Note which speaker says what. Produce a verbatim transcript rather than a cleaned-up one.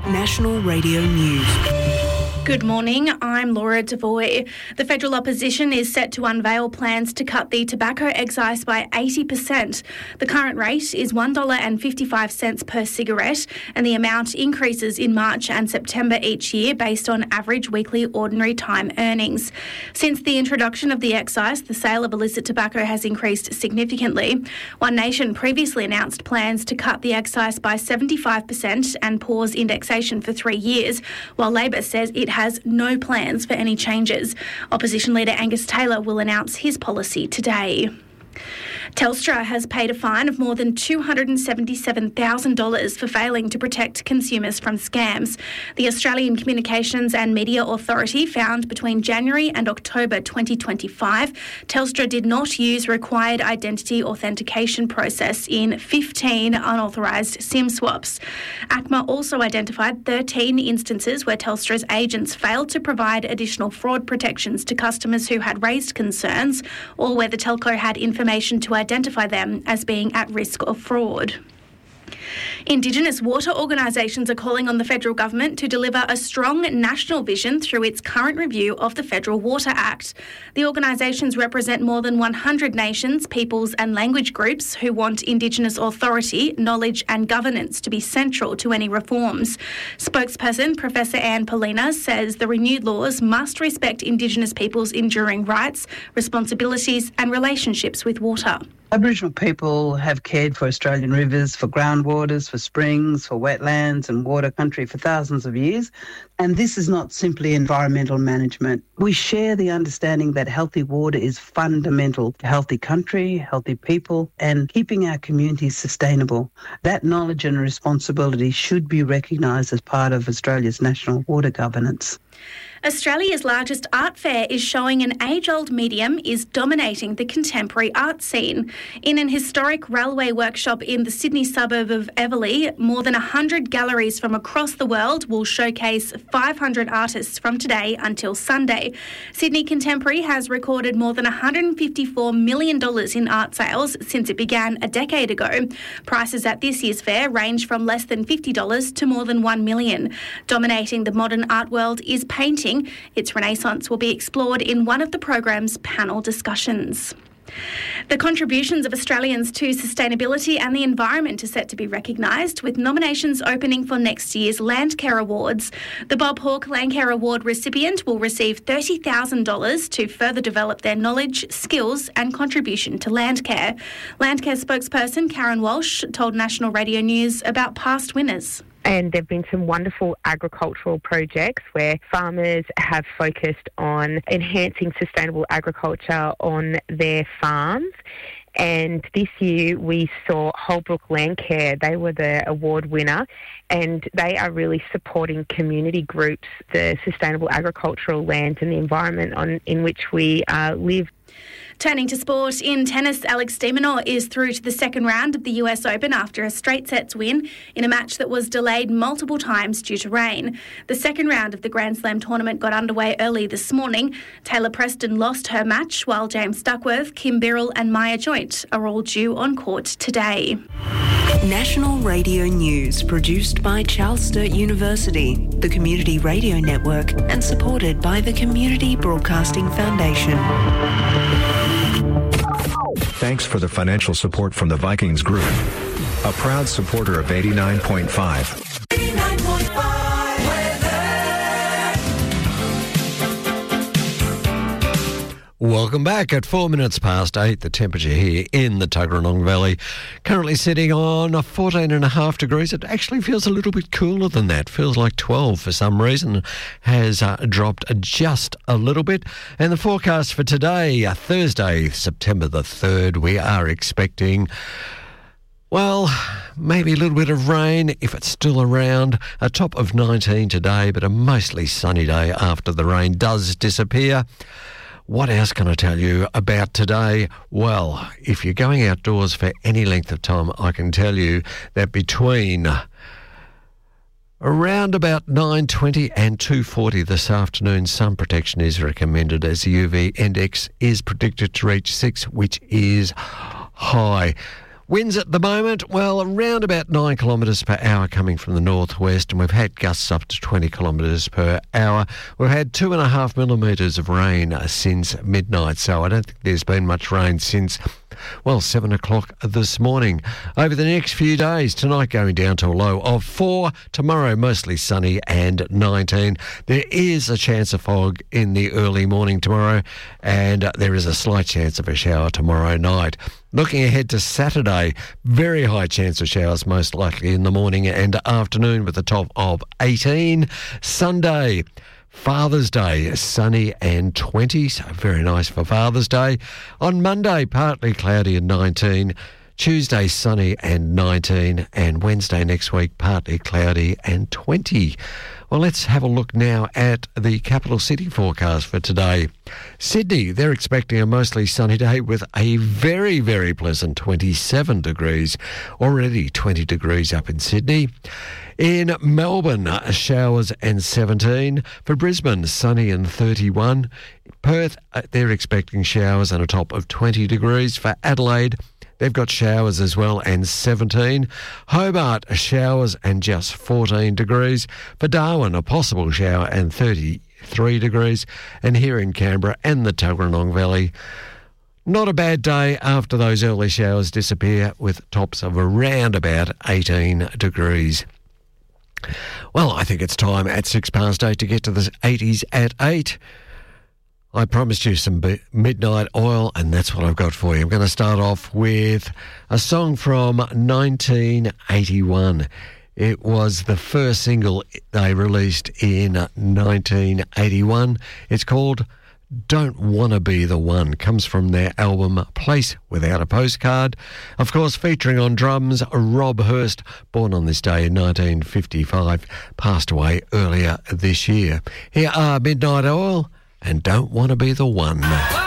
Speaker 1: National Radio News.
Speaker 2: Good morning, I'm Laura Devoy. The federal opposition is set to unveil plans to cut the tobacco excise by eighty percent. The current rate is one dollar fifty-five per cigarette, and the amount increases in March and September each year based on average weekly ordinary time earnings. Since the introduction of the excise, the sale of illicit tobacco has increased significantly. One Nation previously announced plans to cut the excise by seventy-five percent and pause indexation for three years, while Labor says it has no plans for any changes. Opposition leader Angus Taylor will announce his policy today. Telstra has paid a fine of more than two hundred seventy-seven thousand dollars for failing to protect consumers from scams. The Australian Communications and Media Authority found between January and October twenty twenty-five, Telstra did not use required identity authentication process in fifteen unauthorised SIM swaps. A C M A also identified thirteen instances where Telstra's agents failed to provide additional fraud protections to customers who had raised concerns, or where the telco had information to identify them as being at risk of fraud. Indigenous water organisations are calling on the federal government to deliver a strong national vision through its current review of the Federal Water Act. The organisations represent more than one hundred nations, peoples and language groups who want Indigenous authority, knowledge and governance to be central to any reforms. Spokesperson Professor Anne Polina says the renewed laws must respect Indigenous peoples' enduring rights, responsibilities and relationships with water.
Speaker 3: Aboriginal people have cared for Australian rivers, for groundwaters, for springs, for wetlands and water country for thousands of years. And this is not simply environmental management. We share the understanding that healthy water is fundamental to healthy country, healthy people, and keeping our communities sustainable. That knowledge and responsibility should be recognised as part of Australia's national water governance.
Speaker 2: Australia's largest art fair is showing an age-old medium is dominating the contemporary art scene. In an historic railway workshop in the Sydney suburb of Everleigh, more than one hundred galleries from across the world will showcase five hundred artists from today until Sunday. Sydney Contemporary has recorded more than one hundred fifty-four million dollars in art sales since it began a decade ago. Prices at this year's fair range from less than fifty dollars to more than one million dollars. Dominating the modern art world is painting. Its renaissance will be explored in one of the programme's panel discussions. The contributions of Australians to sustainability and the environment are set to be recognised, with nominations opening for next year's Landcare Awards. The Bob Hawke Landcare Award recipient will receive thirty thousand dollars to further develop their knowledge, skills and contribution to landcare. Landcare spokesperson Karen Walsh told National Radio News about past winners.
Speaker 4: And there have been some wonderful agricultural projects where farmers have focused on enhancing sustainable agriculture on their farms. And this year we saw Holbrook Landcare. They were the award winner, and they are really supporting community groups, the sustainable agricultural lands and the environment on in which we uh, live.
Speaker 2: Turning to sport, in tennis, Alex de Minaur is through to the second round of the U S Open after a straight sets win in a match that was delayed multiple times due to rain. The second round of the Grand Slam tournament got underway early this morning. Taylor Preston lost her match, while James Duckworth, Kim Birrell and Maya Joint are all due on court today.
Speaker 1: National Radio News, produced by Charles Sturt University, the Community Radio Network, and supported by the Community Broadcasting Foundation.
Speaker 5: Thanks for the financial support from the Vikings Group, a proud supporter of eighty-nine point five. eighty-nine point five
Speaker 6: Welcome back at four minutes past eight. The temperature here in the Tuggeranong Valley currently sitting on fourteen and a half degrees. It actually feels a little bit cooler than that. Feels like twelve for some reason. Has uh, dropped just a little bit. And the forecast for today, uh, Thursday, September the third, we are expecting, well, maybe a little bit of rain if it's still around. A top of nineteen today, but a mostly sunny day after the rain does disappear. What else can I tell you about today? Well, if you're going outdoors for any length of time, I can tell you that between around about nine twenty and two forty this afternoon, sun protection is recommended as the U V index is predicted to reach six, which is high. Winds at the moment, well, around about nine kilometres per hour coming from the northwest, and we've had gusts up to twenty kilometres per hour. We've had two and a half millimetres of rain uh, since midnight, so I don't think there's been much rain since, well, seven o'clock this morning. Over the next few days, tonight going down to a low of four, tomorrow mostly sunny and nineteen. There is a chance of fog in the early morning tomorrow, and uh, there is a slight chance of a shower tomorrow night. Looking ahead to Saturday, very high chance of showers, most likely in the morning and afternoon with a top of eighteen. Sunday, Father's Day, sunny and twenty, so very nice for Father's Day. On Monday, partly cloudy and nineteen. Tuesday, sunny and nineteen. And Wednesday next week, partly cloudy and twenty. Well, let's have a look now at the capital city forecast for today. Sydney, they're expecting a mostly sunny day with a very, very pleasant twenty-seven degrees. Already twenty degrees up in Sydney. In Melbourne, showers and seventeen. For Brisbane, sunny and thirty-one. Perth, they're expecting showers and a top of twenty degrees. For Adelaide, they've got showers as well and seventeen. Hobart, showers and just fourteen degrees. For Darwin, a possible shower and thirty-three degrees. And here in Canberra and the Tuggeranong Valley, not a bad day after those early showers disappear with tops of around about eighteen degrees. Well, I think it's time at six past eight to get to the eighties at eight. I promised you some b- midnight oil, and that's what I've got for you. I'm going to start off with a song from nineteen eighty-one. It was the first single they released in nineteen eighty-one. It's called Don't Wanna Be the One. Comes from their album Place Without a Postcard. Of course, featuring on drums, Rob Hurst, born on this day in nineteen fifty-five, passed away earlier this year. Here are Midnight Oil and Don't Wanna Be the One.